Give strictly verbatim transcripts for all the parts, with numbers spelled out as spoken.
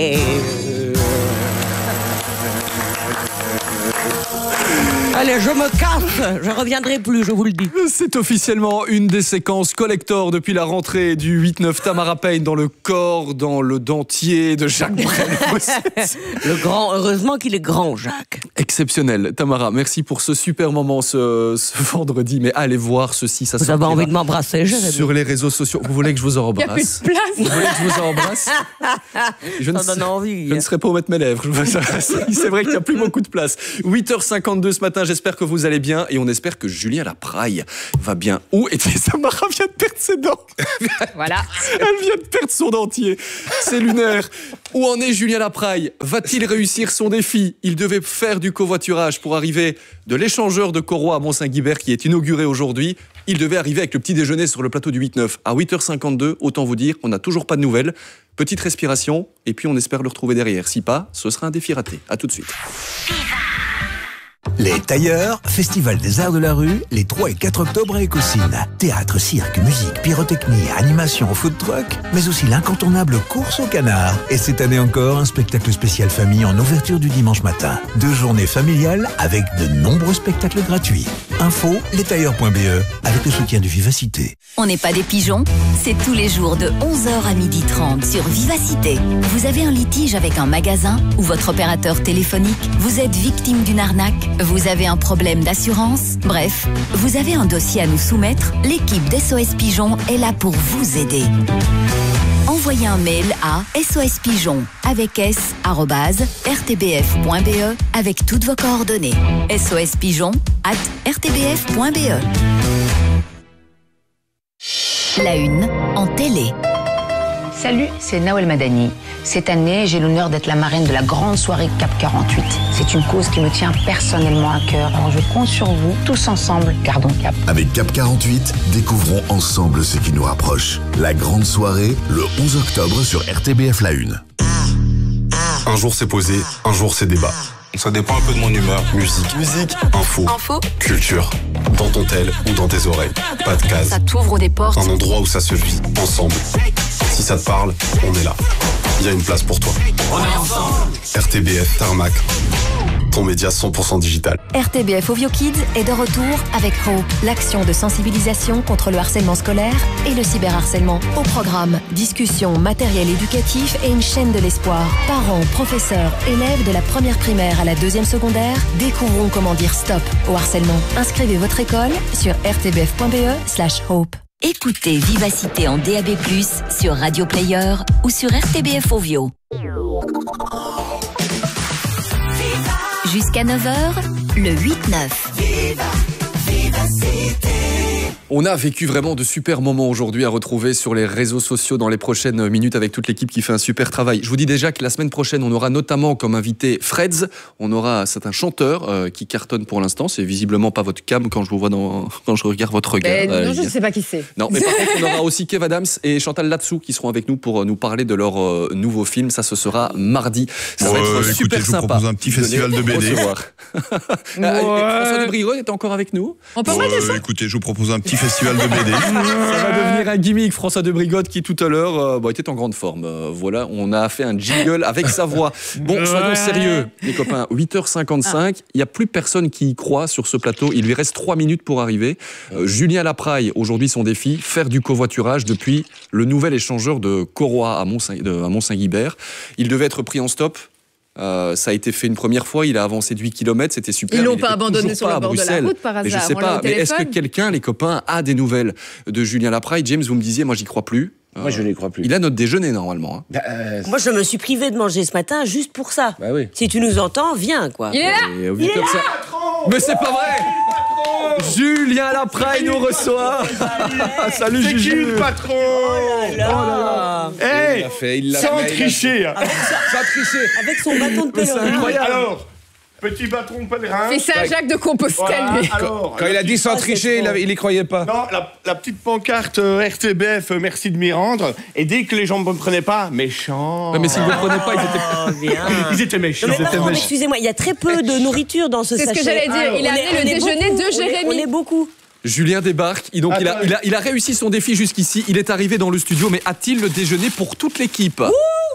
Allez, je me casse, je reviendrai plus, je vous le dis. C'est officiellement une des séquences collector depuis la rentrée du huit neuf. Tamara Payne dans le corps, dans le dentier de Jacques Brel. Le grand, heureusement qu'il est grand, Jacques. Exceptionnel. Tamara, merci pour ce super moment ce, ce vendredi. Mais allez voir ceci, ça Vous avez envie de m'embrasser, Jérémy? Sur les réseaux sociaux. Vous voulez que je vous embrasse? Il n'y a plus de place. Vous voulez que je vous embrasse? Je ne, Ça donne envie. je ne serai pas où mettre mes lèvres. C'est vrai qu'il n'y a plus beaucoup de place. huit heures cinquante-deux ce matin, j'espère que vous allez bien et on espère que Julien Lapraille va bien. Où et Tamara vient de perdre ses dents. Voilà. Elle vient de perdre son dentier. C'est lunaire. Où en est Julien Lapraille? Va-t-il réussir son défi? Il devait faire du covoiturage pour arriver de l'échangeur de Coroy à Mont-Saint-Guibert qui est inauguré aujourd'hui. Il devait arriver avec le petit déjeuner sur le plateau du huit neuf à huit heures cinquante-deux. Autant vous dire, on n'a toujours pas de nouvelles. Petite respiration et puis on espère le retrouver derrière. Si pas, ce sera un défi raté. À tout de suite. Les Tailleurs, Festival des Arts de la Rue, les trois et quatre octobre à Écosine. Théâtre, cirque, musique, pyrotechnie, animation, food truck, mais aussi l'incontournable course au canard. Et cette année encore, un spectacle spécial famille en ouverture du dimanche matin. Deux journées familiales avec de nombreux spectacles gratuits. Info, lestailleurs point b e, avec le soutien de Vivacité. On n'est pas des pigeons, c'est tous les jours de onze heures à midi trente sur Vivacité. Vous avez un litige avec un magasin ou votre opérateur téléphonique, vous êtes victime d'une arnaque, vous avez un problème d'assurance, bref, vous avez un dossier à nous soumettre, l'équipe d'S O S Pigeon est là pour vous aider. Envoyez un mail à sospigeon avec s arobase r t b f point b e avec toutes vos coordonnées. sospigeon arobase r t b f point b e. La une en télé. Salut, c'est Nawel Madani. Cette année, j'ai l'honneur d'être la marraine de la grande soirée CAP quarante-huit. C'est une cause qui me tient personnellement à cœur. Alors je compte sur vous, tous ensemble, gardons cap. Avec CAP quarante-huit, découvrons ensemble ce qui nous rapproche. La grande soirée, le onze octobre sur R T B F La Une. Un jour c'est posé, un jour c'est débat. Ça dépend un peu de mon humeur. Musique, musique, info, Info. culture. Dans ton tel ou dans tes oreilles. Pas de case. Ça t'ouvre des portes. Un endroit où ça se vit, ensemble. Si ça te parle, on est là. Il y a une place pour toi. On est ensemble. R T B F Tarmac. Ton média cent pour cent digital. R T B F Ovio Kids est de retour avec Hope, l'action de sensibilisation contre le harcèlement scolaire et le cyberharcèlement. Au programme, discussion, matériel éducatif et une chaîne de l'espoir. Parents, professeurs, élèves de la première primaire à la deuxième secondaire découvrons comment dire stop au harcèlement. Inscrivez votre école sur r t b f point b e slash hope. Écoutez Vivacité en D A B plus, sur Radio Player ou sur R T B F Ovio. Jusqu'à neuf heures, le huit neuf. On a vécu vraiment de super moments aujourd'hui à retrouver sur les réseaux sociaux dans les prochaines minutes avec toute l'équipe qui fait un super travail. Je vous dis déjà que la semaine prochaine, on aura notamment comme invité Freds. On aura, c'est un chanteur euh, qui cartonne pour l'instant. C'est visiblement pas votre cam quand je vous vois dans, quand je regarde votre regard. Mais Euh, non, je ne sais pas qui c'est. Non, mais par contre, on aura aussi Kev Adams et Chantal Latsou qui seront avec nous pour nous parler de leur euh, nouveau film. Ça, ce sera mardi. Ça va Ouais, être écoutez, super je vous sympa. propose un petit festival de B D. Recevoir. Euh, François Debrigod est encore avec nous. On peut Euh, remettre ça. écoutez, je vous propose un petit festival de B D. Ça va devenir un gimmick. François Debrigode qui tout à l'heure euh, bah, était en grande forme. Euh, voilà, on a fait un jingle avec sa voix. Bon, soyons sérieux, les copains. huit heures cinquante-cinq, il n'y a plus personne qui y croit sur ce plateau. Il lui reste trois minutes pour arriver. Euh, Julien Lapraille, aujourd'hui son défi, faire du covoiturage depuis le nouvel échangeur de Coroy à Mont-Saint- de- à Mont-Saint-Guibert. Il devait être pris en stop. Euh, ça a été fait une première fois, il a avancé de huit kilomètres, c'était super. Ils l'ont il pas était abandonné toujours sur pas le à bord de la Bruxelles. route par Mais je hasard, sais on l'a pas, au mais est-ce que téléphone. quelqu'un, les copains, a des nouvelles de Julien Lapraille? James, vous me disiez, moi j'y crois plus. Moi, je n'y crois plus. Il a notre déjeuner normalement. Hein. Bah, euh, Moi, je me suis privé de manger ce matin juste pour ça. bah oui. Si tu nous entends, viens, quoi. Il est là. Et au huit heures, ça- Mais c'est pas vrai. Julien Lapraille nous reçoit. Salut C'est qui Juju. le patron? Oh là. Hey, Il l'a fait, il l'a sans fait, il l'a tricher. hein. Avec, tricher. avec son bâton de pèlerin. incroyable. Alors, petit patron pèlerin. Fais ça à Jacques de Compostelle, Voilà, lui. alors, Quand il a dit sans Ah, c'est tricher, il, fort. avait- il y croyait pas. Non, la, la petite pancarte euh, R T B F, euh, merci de m'y rendre. Et dès que les gens ne me prenaient pas, méchant. Ouais, mais s'ils ne vous prenaient pas, ils étaient. Oh, bien. Ils étaient méchants. Non, mais Ils étaient pardon, mais méchants. excusez-moi, il y a très peu de nourriture dans ce C'est ce sachet. que j'allais dire, Alors, il a on amené est- le on est déjeuner beaucoup, de on est- Jérémy. On est beaucoup. Julien débarque, et donc il a, Attends, il, a, il a réussi son défi jusqu'ici, il est arrivé dans le studio, mais a-t-il le déjeuner pour toute l'équipe?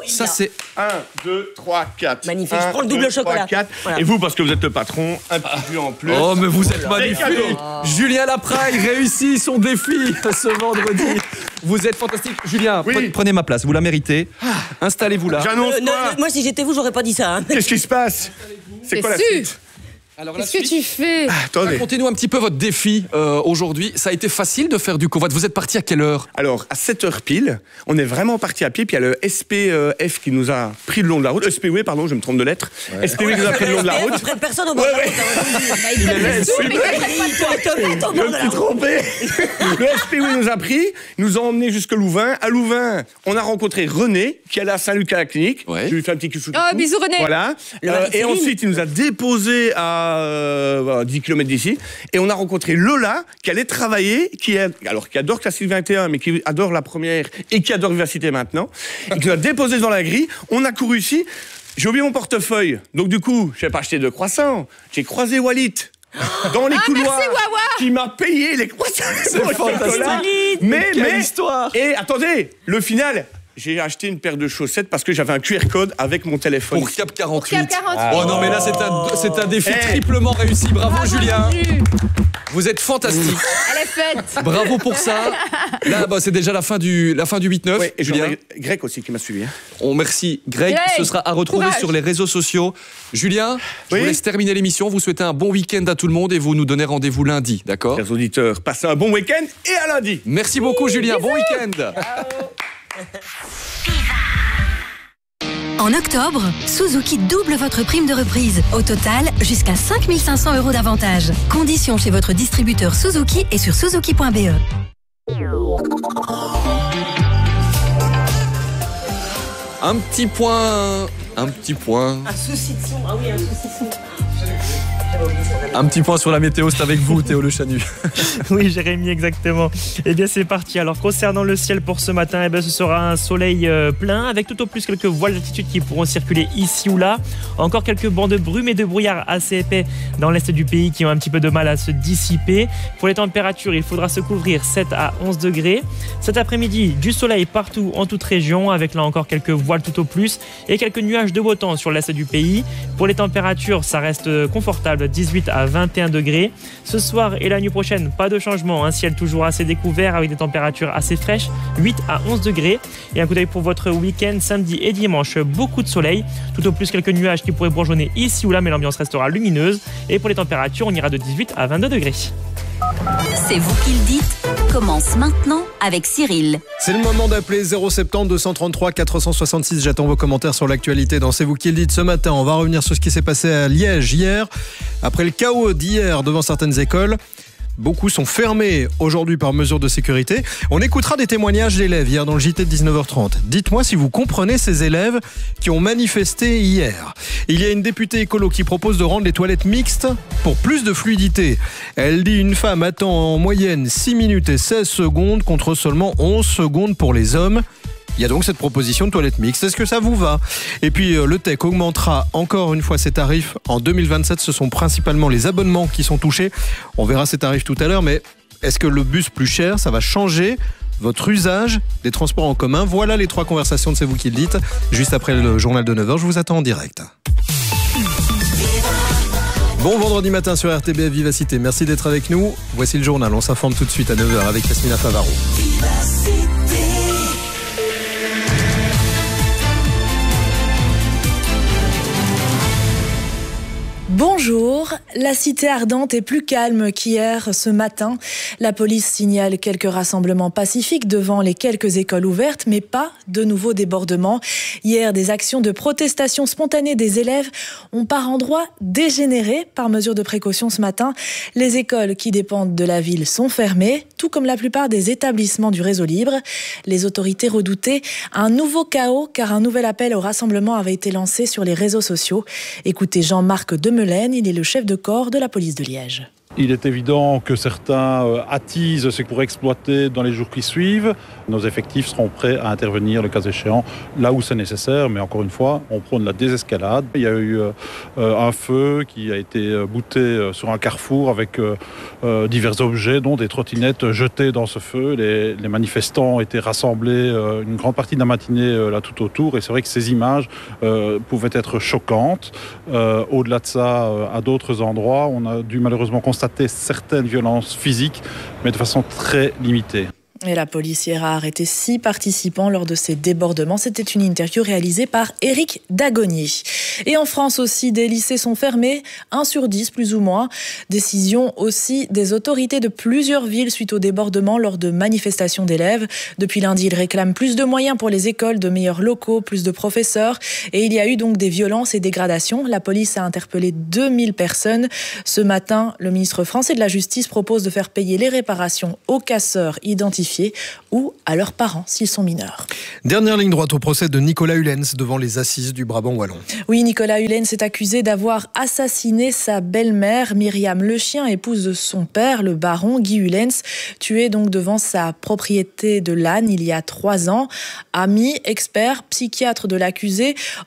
Ça, c'est un, deux, trois, quatre. Magnifique. un, Je prends le double deux, chocolat. trois, quatre. Voilà. Et vous, parce que vous êtes le patron, un petit jus en plus. Oh, mais vous êtes Des magnifique. cadeaux. Julien Lapraille réussit son défi ce vendredi. Vous êtes fantastique. Julien, Oui. pre- prenez ma place, vous la méritez. Installez-vous là. J'annonce Euh, non, quoi non, moi, si j'étais vous, j'aurais pas dit ça. hein. Qu'est-ce qui se passe? C'est quoi la Su. suite? Alors, la Qu'est-ce que suite- tu fais? Attendez. Racontez-nous un petit peu votre défi euh, aujourd'hui. Ça a été facile de faire du covoit. Vous êtes parti à quelle heure? Alors, à sept heures pile, on est vraiment parti à pied, puis il y a le S P F qui nous a pris le long de la route. S P W, pardon, je me trompe de lettre. S P W qui nous a pris le long de la S P F, route. prenne personne au bord de la Ouais, route. hein. Il est laisse. Mais il prenne pas de toilette au Je bord me de la suis route. trompé. Le S P W nous a pris, nous a emmenés jusque Louvain. À Louvain, on a rencontré René, qui allait à Saint-Luc à la clinique. Ouais. Je lui ai fait un petit coucou. Oh, bisous, René. Voilà. Le Euh, mari de et Céline. ensuite, il nous a déposé à euh, voilà, dix kilomètres d'ici. Et on a rencontré Lola, qui allait travailler, qui, est, alors, qui adore Classe vingt et un, mais qui adore la première et qui adore Vivacité maintenant. Et qui nous a déposé devant la grille. On a couru ici. J'ai oublié mon portefeuille. Donc, du coup, je n'ai pas acheté de croissants. J'ai croisé Walid dans les couloirs. merci, Wawa. Qui m'a payé les croissants. C'est fantastique. Mais, Quelle mais, histoire. Et attendez, le final, j'ai acheté une paire de chaussettes parce que j'avais un Q R code avec mon téléphone. Pour Cap quarante-huit. Cap quarante-huit. Oh non, mais là, c'est un, c'est un défi Hey. triplement réussi. Bravo, Bravo, Julien. Juju. Vous êtes fantastique. Elle est faite. Bravo pour ça. Là, bah, c'est déjà la fin du, la fin du huit neuf. Ouais, et Julien, j'en ai Greg aussi qui m'a suivi. hein. on remercie Greg. Greg, Ce sera à retrouver courage. sur les réseaux sociaux. Julien, je Oui. vous laisse terminer l'émission. Vous souhaitez un bon week-end à tout le monde et vous nous donnez rendez-vous lundi, d'accord? Chers auditeurs, passez un bon week-end et à lundi. Merci beaucoup, Julien. Bon week-end. En octobre, Suzuki double votre prime de reprise. Au total, jusqu'à cinq mille cinq cents euros d'avantage. Conditions chez votre distributeur Suzuki et sur suzuki point b e. Un petit point. Un petit point. Un souci de son. Ah oui, un souci de son. Un petit point sur la météo, c'est avec vous, Théo Le Chanu. Oui, Jérémy, exactement. Eh bien, c'est parti. Alors, concernant le ciel pour ce matin, eh bien, ce sera un soleil euh, plein, avec tout au plus quelques voiles d'altitude qui pourront circuler ici ou là. Encore quelques bancs de brume et de brouillard assez épais dans l'est du pays qui ont un petit peu de mal à se dissiper. Pour les températures, il faudra se couvrir sept à onze degrés. Cet après-midi, du soleil partout en toute région, avec là encore quelques voiles tout au plus et quelques nuages de beau temps sur l'est du pays. Pour les températures, ça reste confortable, dix-huit à vingt et un degrés. Ce soir et la nuit prochaine, pas de changement, un ciel toujours assez découvert avec des températures assez fraîches, huit à onze degrés. Et un coup d'œil pour votre week-end, samedi et dimanche, beaucoup de soleil, tout au plus quelques nuages qui pourraient bourgeonner ici ou là, mais l'ambiance restera lumineuse. Et pour les températures, on ira de dix-huit à vingt-deux degrés. C'est vous qui le dites. Commence maintenant avec Cyril. C'est le moment d'appeler zéro sept zéro deux cent trente-trois quatre cent soixante-six. J'attends vos commentaires sur l'actualité dans C'est vous qui le dites ce matin. On va revenir sur ce qui s'est passé à Liège hier. Après le chaos d'hier devant certaines écoles, beaucoup sont fermés aujourd'hui par mesure de sécurité. On écoutera des témoignages d'élèves hier dans le J T de dix-neuf heures trente. Dites-moi si vous comprenez ces élèves qui ont manifesté hier. Il y a une députée écolo qui propose de rendre les toilettes mixtes pour plus de fluidité. Elle dit une femme attend en moyenne six minutes et seize secondes contre seulement onze secondes pour les hommes. Il y a donc cette proposition de toilette mixte. Est-ce que ça vous va? Et puis euh, le T E C augmentera encore une fois ses tarifs. En deux mille vingt-sept, ce sont principalement les abonnements qui sont touchés. On verra ces tarifs tout à l'heure, mais est-ce que le bus plus cher, ça va changer votre usage des transports en commun? Voilà les trois conversations de C'est vous qui le dites. Juste après le journal de neuf heures, je vous attends en direct. Bon vendredi matin sur R T B F Vivacité. Merci d'être avec nous. Voici le journal. On s'informe tout de suite à neuf heures avec Yasmina Favaro. Bonjour, la cité ardente est plus calme qu'hier ce matin. La police signale quelques rassemblements pacifiques devant les quelques écoles ouvertes, mais pas de nouveaux débordements. Hier, des actions de protestation spontanée des élèves ont par endroits dégénéré par mesure de précaution ce matin. Les écoles qui dépendent de la ville sont fermées, tout comme la plupart des établissements du réseau libre. Les autorités redoutaient un nouveau chaos car un nouvel appel au rassemblement avait été lancé sur les réseaux sociaux. Écoutez Jean-Marc Demelaine, il est le chef de corps de la police de Liège. Il est évident que certains euh, attisent ce pour exploiter dans les jours qui suivent. Nos effectifs seront prêts à intervenir le cas échéant là où c'est nécessaire, mais encore une fois, on prône la désescalade. Il y a eu euh, un feu qui a été bouté euh, sur un carrefour avec euh, euh, divers objets, dont des trottinettes jetées dans ce feu. Les, les manifestants étaient rassemblés euh, une grande partie de la matinée euh, là tout autour, et c'est vrai que ces images euh, pouvaient être choquantes. Euh, au-delà de ça, euh, à d'autres endroits, on a dû malheureusement constater certaines violences physiques, mais de façon très limitée. Et la police hier a arrêté six participants lors de ces débordements. C'était une interview réalisée par Éric Dagonier. Et en France aussi, des lycées sont fermés, un sur dix plus ou moins. Décision aussi des autorités de plusieurs villes suite au débordement lors de manifestations d'élèves. Depuis lundi, ils réclament plus de moyens pour les écoles, de meilleurs locaux, plus de professeurs. Et il y a eu donc des violences et dégradations. La police a interpellé deux mille personnes. Ce matin, le ministre français de la Justice propose de faire payer les réparations aux casseurs identifiés ou à leurs parents s'ils sont mineurs. Dernière ligne droite au procès de Nicolas Hulens devant les assises du Brabant wallon. Oui, Nicolas Hulens est accusé d'avoir assassiné sa belle-mère, Myriam Lechien, épouse de son père, le baron Guy Hulens, tué donc devant sa propriété de Lannes il y a trois ans. Ami, expert, psychiatre de l'accusé,